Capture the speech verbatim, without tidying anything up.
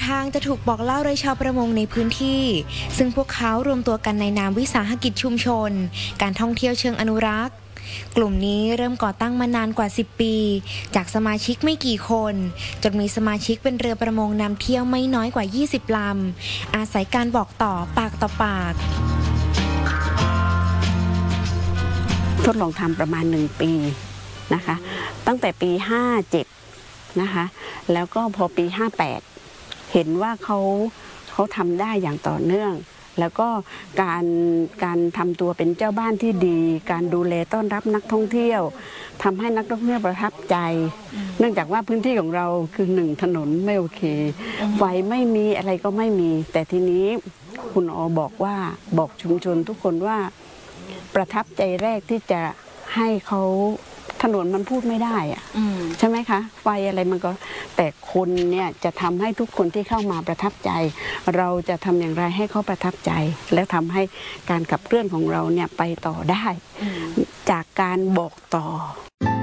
ทางจะถูกบอกเล่าโดยชาวประมงในพื้นที่ซึ่งพวกเขารวมตัวกันในนามวิสาหกิจชุมชนการท่องเที่ยวเชิงอนุรักษ์กลุ่มนี้เริ่มก่อตั้งมานานกว่าสิบปีจากสมาชิกไม่กี่คนจนมีสมาชิกเป็นเรือประมงนำเที่ยวไม่น้อยกว่ายี่สิบลำอาศัยการบอกต่อปากต่อปากทดลองทำประมาณหนึ่งปีนะคะตั้งแต่ปีห้าเจ็ดนะคะแล้วก็พอปีห้าแปดเห็นว่าเขาเขาทำได้อย่างต่อเนื่องแล้วก็การการทำตัวเป็นเจ้าบ้านที่ดีการดูแลต้อนรับนักท่องเที่ยวทำให้นักท่องเที่ยวประทับใจเนื่องจากว่าพื้นที่ของเราคือหนึ่งถนนไม่โอเคไฟไม่มีอะไรก็ไม่มีแต่ทีนี้คุณอบอกว่าบอกชุมชนทุกคนว่าประทับใจแรกที่จะให้เขาถนนมันพูดไม่ได้อะใช่ไหมคะไฟอะไรมันก็แต่คนเนี่ยจะทำให้ทุกคนที่เข้ามาประทับใจเราจะทำอย่างไรให้เขาประทับใจและทำให้การขับเคลื่อนของเราเนี่ยไปต่อได้จากการบอกต่อ